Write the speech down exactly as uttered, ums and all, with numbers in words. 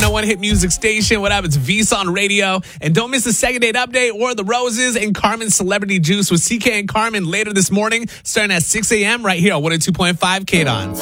number one hit music station. What up? It's V-Son Radio. And don't miss the second date update or the roses and Carmen's Celebrity Juice with C K and Carmen later this morning, starting at six a.m. right here on one oh two point five K D O N.